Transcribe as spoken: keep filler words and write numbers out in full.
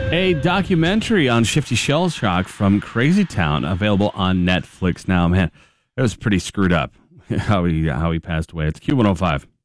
A documentary on Shifty Shell Shock from Crazy Town available on Netflix now. Man, it was pretty screwed up how he how he passed away. It's Q one oh five.